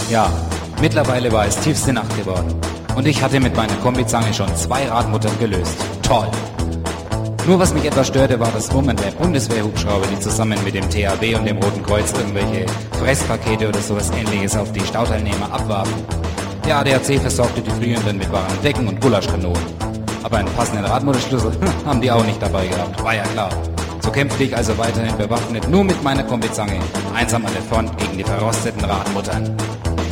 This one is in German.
Ja, mittlerweile war es tiefste Nacht geworden. Und ich hatte mit meiner Kombizange schon 2 Radmuttern gelöst. Toll! Nur was mich etwas störte, war das Brummen der Bundeswehrhubschrauber, die zusammen mit dem THW und dem Roten Kreuz irgendwelche Fresspakete oder sowas Ähnliches auf die Stauteilnehmer abwarfen. Der ADAC versorgte die Frierenden mit warmen Decken und Gulaschkanonen. Aber einen passenden Radmutterschlüssel haben die auch nicht dabei gehabt, war ja klar. So kämpfte ich also weiterhin bewaffnet nur mit meiner Kombizange, einsam an der Front gegen die verrosteten Radmuttern.